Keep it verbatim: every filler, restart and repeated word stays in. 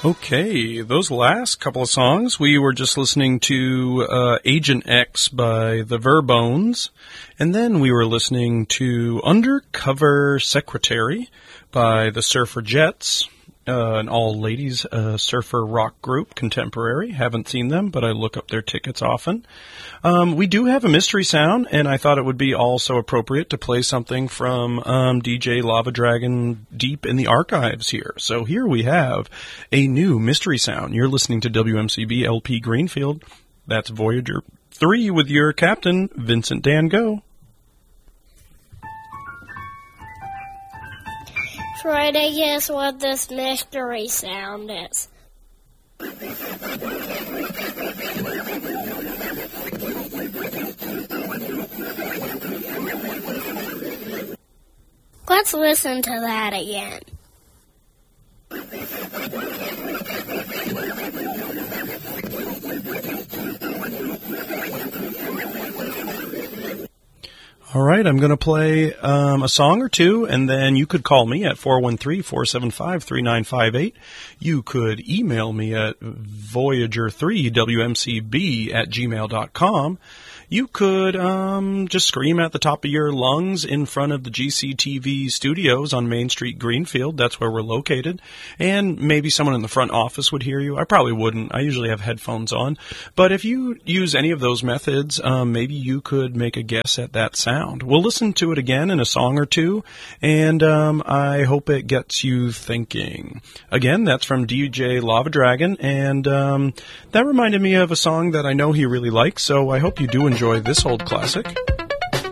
Okay, those last couple of songs, we were just listening to uh, Agent X by the Verbones, and then we were listening to Undercover Secretary by the Surfer Jets, uh, an all-ladies uh, surfer rock group, contemporary. Haven't seen them, but I look up their tickets often. Um, we do have a mystery sound, and I thought it would be also appropriate to play something from um, D J Lava Dragon deep in the archives here. So here we have a new mystery sound. You're listening to W M C B L P Greenfield. That's Voyager three with your captain, Vincent Dan Go. Try to guess what this mystery sound is. Let's listen to that again. All right, I'm going to play um, a song or two, and then you could call me at four one three, four seven five, three nine five eight. You could email me at voyager three W M C B at gmail dot com. You could um, just scream at the top of your lungs in front of the G C T V studios on Main Street, Greenfield. That's where we're located. And maybe someone in the front office would hear you. I probably wouldn't. I usually have headphones on. But if you use any of those methods, um, maybe you could make a guess at that sound. We'll listen to it again in a song or two, and um, I hope it gets you thinking. Again, that's from D J Lava Dragon, and um, that reminded me of a song that I know he really likes, so I hope you do enjoy this old classic.